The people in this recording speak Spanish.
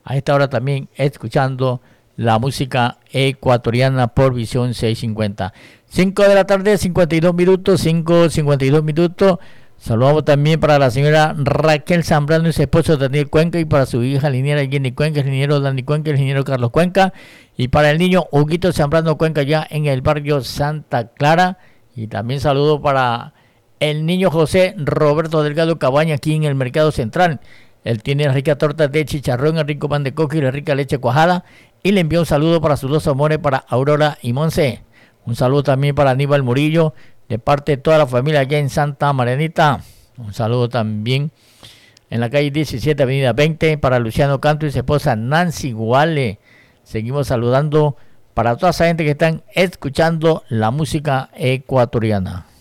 a esta hora también escuchando la música ecuatoriana por Visión 650. 5 de la tarde, 52 minutos, 5:52 minutos. Saludamos también para la señora Raquel Zambrano y su esposo Daniel Cuenca, y para su hija liniera Jenny Cuenca, el ingeniero Dani Cuenca, el ingeniero Carlos Cuenca, y para el niño Huguito Zambrano Cuenca ya en el barrio Santa Clara. Y también saludo para el niño José Roberto Delgado Cabaña aquí en el Mercado Central. Él tiene rica torta de chicharrón, el rico pan de coco y la rica leche cuajada. Y le envío un saludo para sus dos amores, para Aurora y Monse. Un saludo también para Aníbal Murillo, de parte de toda la familia allá en Santa Marianita. Un saludo también en la calle 17, avenida 20, para Luciano Canto y su esposa Nancy Guale. Seguimos saludando para toda esa gente que están escuchando la música ecuatoriana.